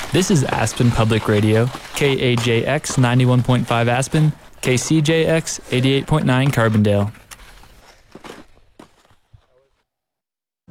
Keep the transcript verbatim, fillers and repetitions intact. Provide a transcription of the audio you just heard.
This is Aspen Public Radio, K A J X ninety-one point five Aspen, K C J X eighty-eight point nine Carbondale.